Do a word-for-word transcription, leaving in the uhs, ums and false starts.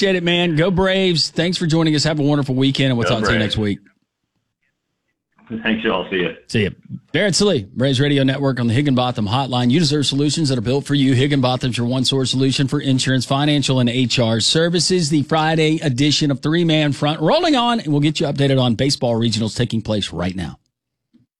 Appreciate it, man. Go Braves. Thanks for joining us. Have a wonderful weekend, and we'll Go talk to you Braves. next week. Thanks, y'all. See you. See you. Barrett Sallee, Braves Radio Network on the Higginbotham Hotline. You deserve solutions that are built for you. Higginbotham's your one-source solution for insurance, financial, and H R services. The Friday edition of Three Man Front rolling on, and we'll get you updated on baseball regionals taking place right now.